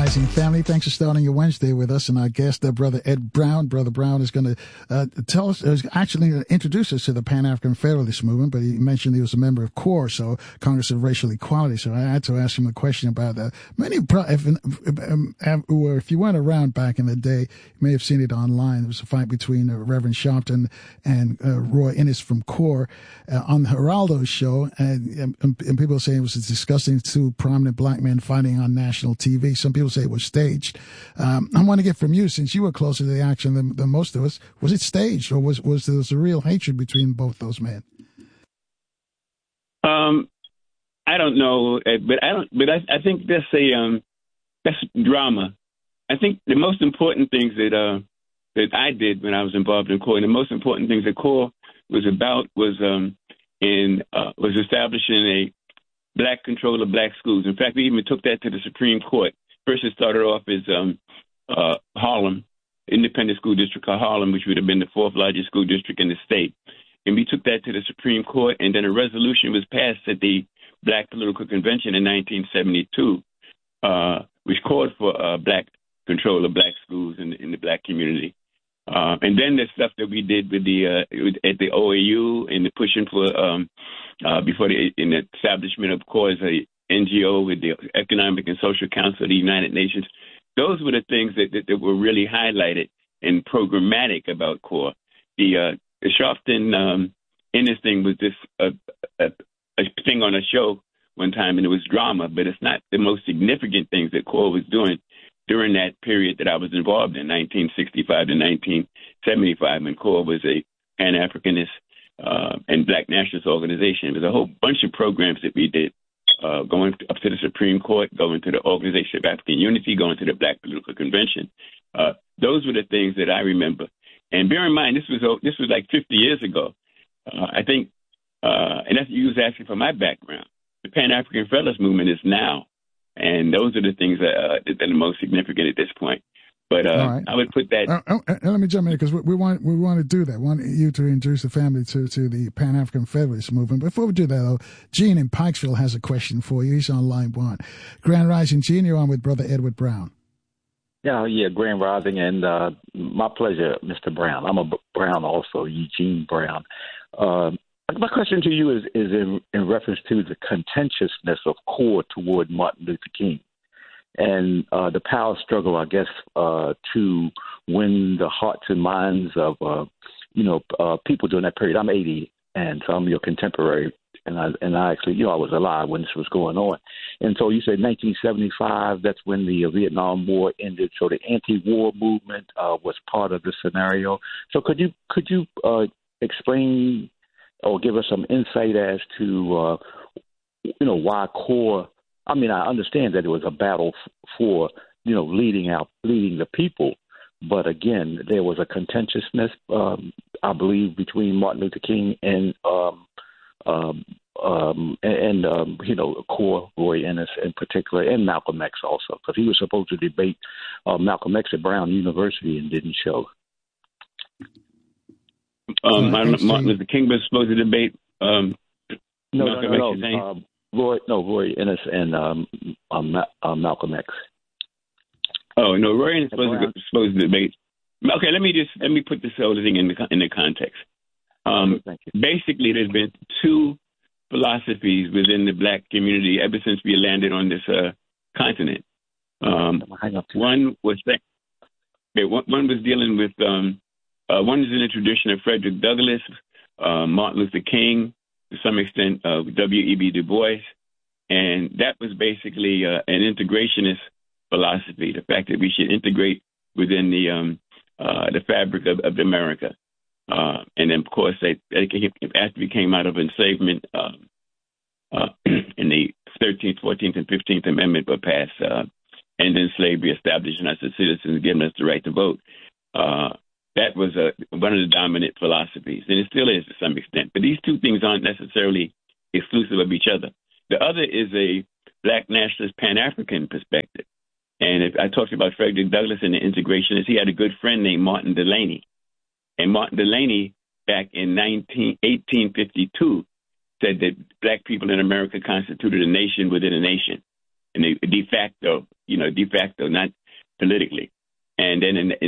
Rising family. Thanks for starting your Wednesday with us. And our guest, Brother Ed Brown. Brother Brown is going to tell us, actually introduce us to the Pan-African Federalist Movement, but he mentioned he was a member of CORE, so Congress of Racial Equality. So I had to ask him a question about if you weren't around back in the day, you may have seen it online. There was a fight between Reverend Sharpton and Roy Innis from CORE on the Geraldo show. And people say it was disgusting, two prominent black men fighting on national TV. Some people say it was staged. I want to get from you, since you were closer to the action than most of us, was it staged, or was there a real hatred between both those men? I don't know, but I think that's drama. I think the most important things that I did when I was involved in CORE, and the most important things that CORE was about was establishing a black control of black schools. In fact, we even took that to the Supreme Court. First, it started off as Harlem, Independent School District of Harlem, which would have been the fourth largest school district in the state. And we took that to the Supreme Court, and then a resolution was passed at the Black Political Convention in 1972, which called for black control of black schools in the black community. And then the stuff that we did with at the OAU and the pushing for before the establishment of CORE as a NGO with the Economic and Social Council of the United Nations. Those were the things that were really highlighted and programmatic about CORE. The Sharpton Innis thing was just a thing on a show one time, and it was drama, but it's not the most significant things that CORE was doing during that period that I was involved in, 1965 to 1975, when CORE was a Pan-Africanist and Black nationalist organization. There was a whole bunch of programs that we did, going up to the Supreme Court, going to the Organization of African Unity, going to the Black Political Convention. Those were the things that I remember. And bear in mind, this was like 50 years ago. I think, and that's you was asking for my background. The Pan-African Federalist Movement is now. And those are the things that are the most significant at this point. But right. I would put that. Let me jump in, because we want to do that. We want you to introduce the family to the Pan-African Federalist Movement. Before we do that, though, Gene in Pikesville has a question for you. He's on line one. Grand Rising, Gene, you're on with Brother Edward Brown. Yeah, Grand Rising, and my pleasure, Mr. Brown. I'm a Brown also, Eugene Brown. My question to you is in reference to the contentiousness of CORE toward Martin Luther King and the power struggle, I guess, to win the hearts and minds of, people during that period. I'm 80, and so I'm your contemporary, and I actually, I was alive when this was going on. And so you said 1975, that's when the Vietnam War ended. So the anti-war movement was part of the scenario. So could you explain or give us some insight as to, why CORE? I mean, I understand that it was a battle for, leading the people. But again, there was a contentiousness, I believe, between Martin Luther King and CORE, Roy Innis in particular, and Malcolm X also, because he was supposed to debate Malcolm X at Brown University and didn't show. Martin Luther King was supposed to debate. Roy Innis and Malcolm X. Oh no, Roy Innis was supposed to debate. Okay, let me put this whole thing in the context. Basically, there's been two philosophies within the black community ever since we landed on this continent. One was dealing with one is in the tradition of Frederick Douglass, Martin Luther King, to some extent W.E.B. Du Bois, and that was basically an integrationist philosophy, the fact that we should integrate within the fabric of America. And then, of course, after we came out of enslavement in the 13th, 14th, and 15th Amendment were passed, ending slavery, establishing us as citizens, giving us the right to vote. That was one of the dominant philosophies, and it still is to some extent. But these two things aren't necessarily exclusive of each other. The other is a black nationalist Pan-African perspective. And if I talked about Frederick Douglass and the integrationists, he had a good friend named Martin Delany. And Martin Delany, back in 1852, said that black people in America constituted a nation within a nation. and de facto, not politically. And then in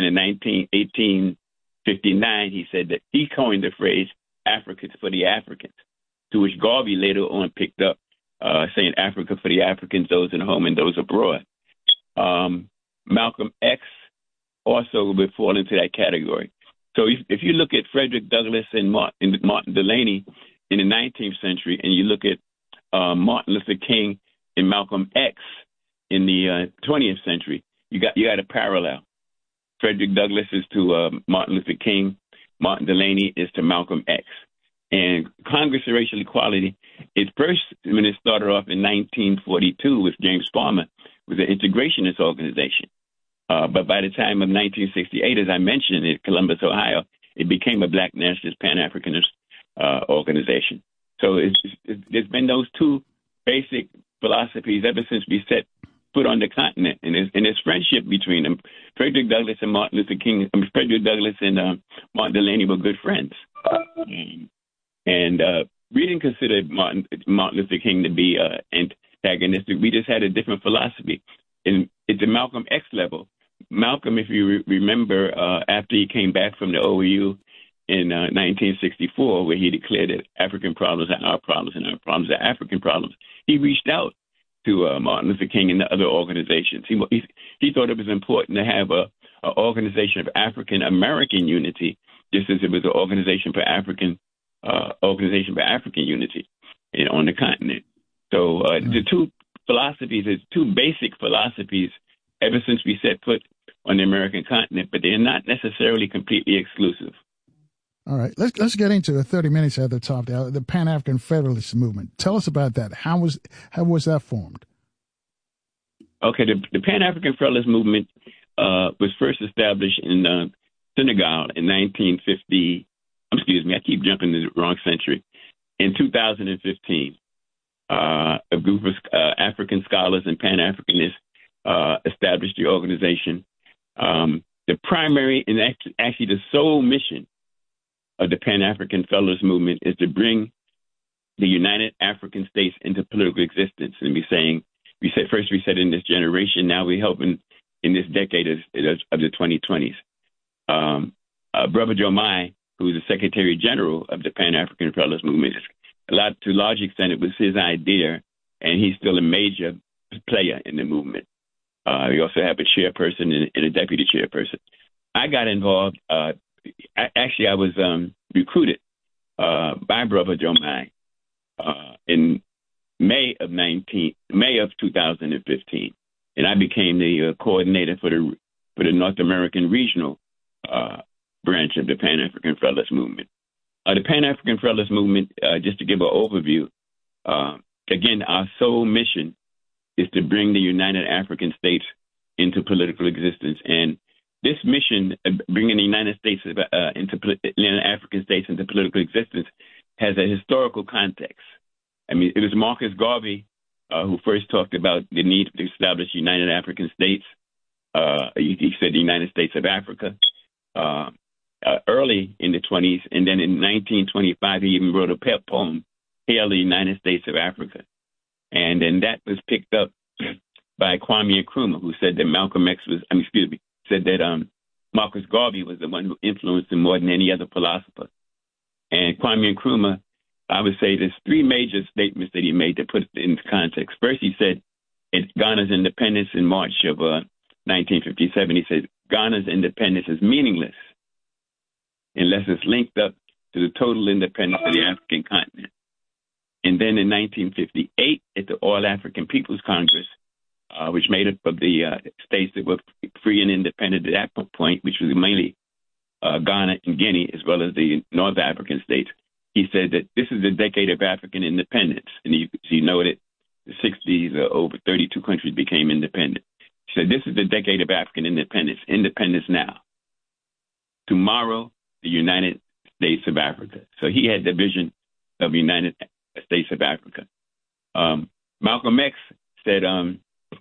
1859, he said that he coined the phrase "Africans for the Africans," to which Garvey later on picked up, saying "Africa for the Africans, those at home and those abroad." Malcolm X also would fall into that category. So if you look at Frederick Douglass and Martin Delany in the 19th century, and you look at Martin Luther King and Malcolm X in the 20th century, you got a parallel. Frederick Douglass is to Martin Luther King. Martin Delany is to Malcolm X. And Congress of Racial Equality, its first, when it started off in 1942 with James Farmer, was an integrationist organization. But by the time of 1968, as I mentioned, in Columbus, Ohio, it became a Black nationalist Pan-Africanist organization. So there's been those two basic philosophies ever since we set foot on the continent, and there's friendship between them. Frederick Douglass and Martin Delany were good friends. And we didn't consider Martin Luther King to be antagonistic. We just had a different philosophy. And at the Malcolm X level, Malcolm, if you remember, after he came back from the OEU in 1964, where he declared that African problems are our problems and our problems are African problems, he reached out to Martin Luther King and the other organizations. He thought it was important to have an organization of African American unity, just as it was an organization for African unity on the continent. So the two philosophies, there's two basic philosophies ever since we set foot on the American continent, but they're not necessarily completely exclusive. All right, let's get into the 30 minutes at the top there, the Pan-African Federalist Movement. Tell us about that. How was that formed? Okay, the Pan-African Federalist Movement was first established in Senegal in 1950. Excuse me, I keep jumping to the wrong century. In 2015, a group of African scholars and Pan-Africanists established the organization. The primary and actually the sole mission of the Pan-African Federalist Movement is to bring the United African States into political existence. And we said in this generation, now we're helping in this decade of the 2020s. Brother Jomai, who is the Secretary General of the Pan-African Federalist Movement, to a large extent, it was his idea, and he's still a major player in the movement. We also have a chairperson and a deputy chairperson. I got involved. I was recruited by Brother Jomai in May of 2015, and I became the coordinator for the North American regional branch of the Pan-African Federalist Movement. The Pan-African Federalist Movement, just to give an overview, again, our sole mission is to bring the United African States into political existence. And this mission, bringing the United African States into political existence, has a historical context. I mean, it was Marcus Garvey who first talked about the need to establish United African States. He said the United States of Africa early in the 20s. And then in 1925, he even wrote a poem, Hail the United States of Africa. And then that was picked up by Kwame Nkrumah, who said that Marcus Garvey was the one who influenced him more than any other philosopher. And Kwame Nkrumah, I would say there's three major statements that he made to put it into context. First, he said at Ghana's independence in March of 1957, he said, Ghana's independence is meaningless unless it's linked up to the total independence of the African continent. And then in 1958, at the All African People's Congress, which made up of the states that were free and independent at that point, which was mainly Ghana and Guinea, as well as the North African states, he said that this is the decade of African independence. And you know that the 60s, over 32 countries became independent. He said, this is the decade of African independence now. Tomorrow, the United States of Africa. So he had the vision of United States of Africa. Malcolm X said, no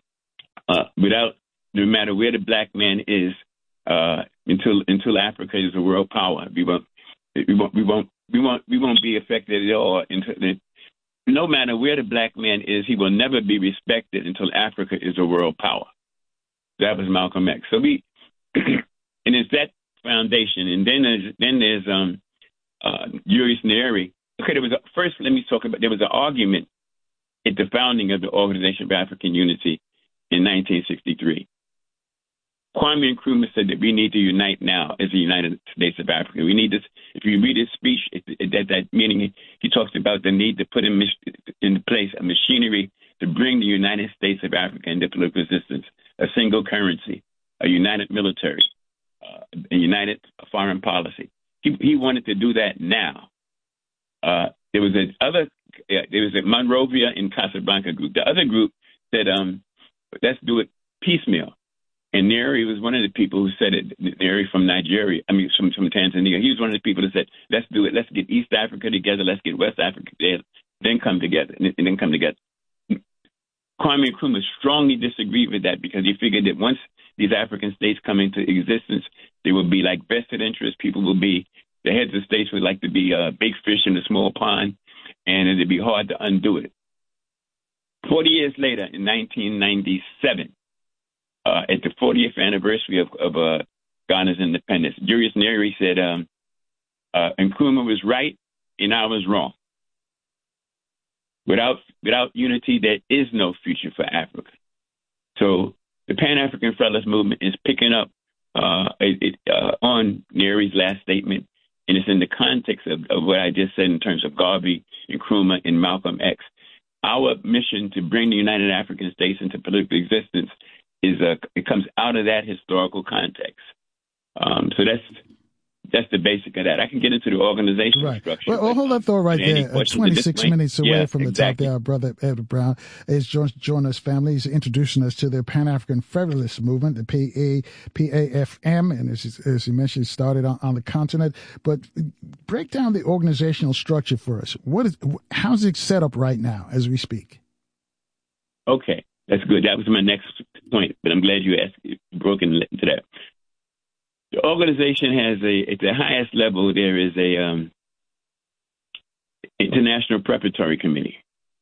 matter where the black man is, until Africa is a world power, we won't be affected at all. no matter where the black man is, he will never be respected until Africa is a world power. That was Malcolm X. So and it's that foundation. And then there's Julius Nyerere. Okay, first let me talk about, there was an argument at the founding of the Organization of African Unity in 1963. Kwame Nkrumah said that we need to unite now as the United States of Africa. We need this. If you read his speech at that meeting, he talks about the need to put in place a machinery to bring the United States of Africa into political existence, a single currency, a united military, a united foreign policy. He wanted to do that now. There was a Monrovia and Casablanca group. The other group said, let's do it piecemeal. And Nyerere was one of the people who said it. Nyerere from Nigeria, from Tanzania. He was one of the people who said, let's do it. Let's get East Africa together. Let's get West Africa together. Then come together. And then come together. Kwame Nkrumah strongly disagreed with that because he figured that once these African states come into existence, they will be like vested interests. People will be, the heads of states would like to be big fish in a small pond, and it'd be hard to undo it. 40 years later, in 1997, at the 40th anniversary of Ghana's independence, Julius Nyerere said, Nkrumah was right and I was wrong. Without unity, there is no future for Africa. So the Pan-African Federalist Movement is picking up on Nyerere's last statement, and it's in the context of what I just said in terms of Garvey, Nkrumah, and Malcolm X. Our mission to bring the United African States into political existence it comes out of that historical context. So that's the basic of that. I can get into the organizational structure. Well, hold that thought right there. 26 minutes away from the top there, our brother Ed Brown is joining us, family. He's introducing us to the Pan-African Federalist Movement, the PAFM, and as he mentioned, started on the continent. But break down the organizational structure for us. How's it set up right now as we speak? Okay, that's good. That was my next point, but I'm glad you broke into that. The organization has at the highest level, there is a International Preparatory Committee.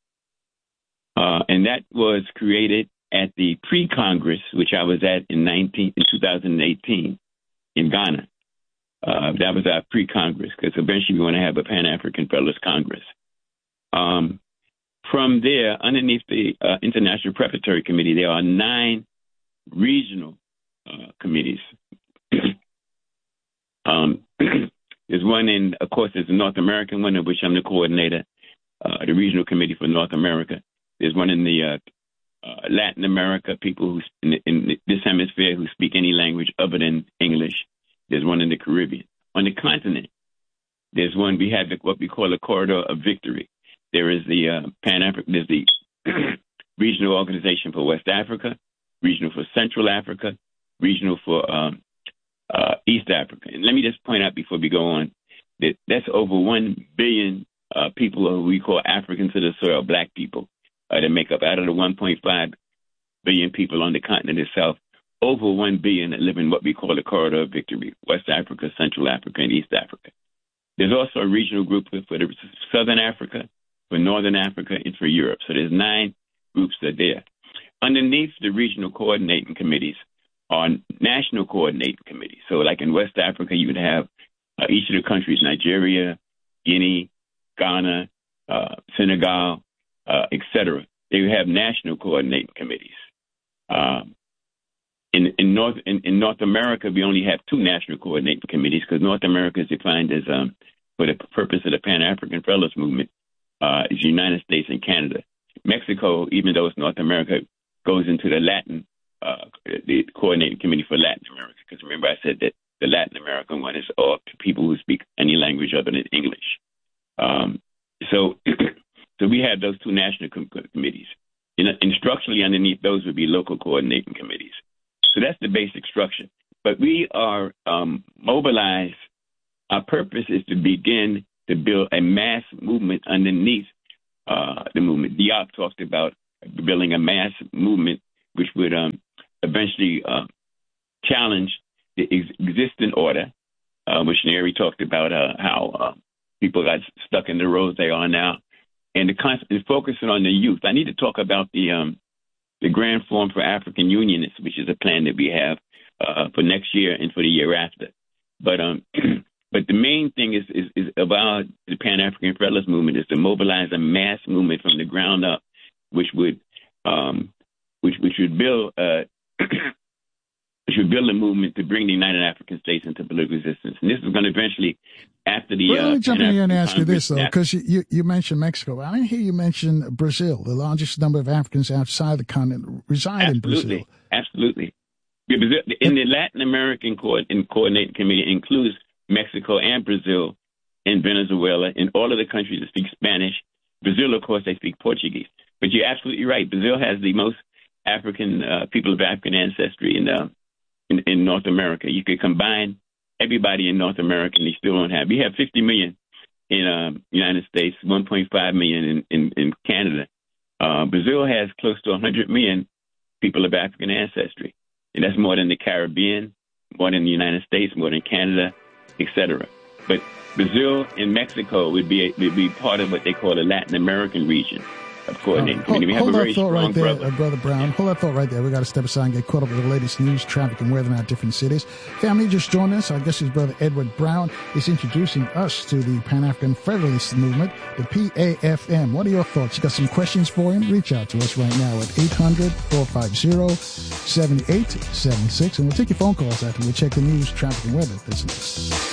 And that was created at the pre-Congress, which I was at in 2018 in Ghana. That was our pre-Congress, because eventually we want to have a Pan-African Federalist Congress. From there, underneath the International Preparatory Committee, there are 9 regional committees. There's one of course, there's a North American one, of which I'm the coordinator, the Regional Committee for North America. There's one in the Latin America, people who in this hemisphere who speak any language other than English. There's one in the Caribbean. On the continent, there's one, we have what we call a Corridor of Victory. There is the there's the Regional Organization for West Africa, Regional for Central Africa, Regional for East Africa. And let me just point out before we go on that that's over 1 billion people who we call Africans of the soil, black people, that make up out of the 1.5 billion people on the continent itself. Over 1 billion that live in what we call the Corridor of Victory, West Africa, Central Africa, and East Africa. There's also a regional group for the Southern Africa, for Northern Africa, and for Europe. So there's 9 groups that are there. Underneath the regional coordinating committees are national coordinating committees. So like in West Africa, you would have each of the countries, Nigeria, Guinea, Ghana, Senegal, etc. They would have national coordinating committees. In North America, we only have 2 national coordinating committees because North America is defined as, for the purpose of the Pan-African Federalist Movement, is the United States and Canada. Mexico, even though it's North America, goes into the Latin, the coordinating committee for Latin America. Because remember, I said that the Latin American one is all to people who speak any language other than English. So we have those 2 national committees. And structurally underneath those would be local coordinating committees. So that's the basic structure. But we are mobilized. Our purpose is to begin to build a mass movement underneath the movement. Diop talked about building a mass movement which would eventually challenge the existing order, which Nyerere talked about how people got stuck in the roads they are now. and the constant focusing on the youth. I need to talk about the Grand Forum for African Unionists, which is a plan that we have for next year and for the year after. But but the main thing is about the Pan-African Federalist movement is to mobilize a mass movement from the ground up, which would build should build a movement to bring the United African States into political existence. And this is going to eventually, after the... Let me jump in here and ask you this, though, because you mentioned Mexico. I didn't hear you mention Brazil. The largest number of Africans outside the continent reside in Brazil. Absolutely. In the Latin American Coordinating Committee includes Mexico and Brazil and Venezuela and all of the countries that speak Spanish. Brazil, of course, they speak Portuguese. But you're absolutely right. Brazil has the most African people of African ancestry in North America. You could combine everybody in North America, and they still don't have. We have 50 million in United States, 1.5 million in Canada. Brazil has close to 100 million people of African ancestry, and that's more than the Caribbean, more than the United States, more than Canada, etc. But Brazil and Mexico would be part of what they call the Latin American region. Hold that thought right there, Brother Brown. Hold that thought right there. We got to step aside and get caught up with the latest news, traffic, and weather in our different cities. Family just joined us. I guess his brother Edward Brown is introducing us to the Pan-African Federalist Movement, the PAFM. What are your thoughts? You got some questions for him? Reach out to us right now at 800-450-7876, and we'll take your phone calls after we check the news, traffic, and weather. Listen.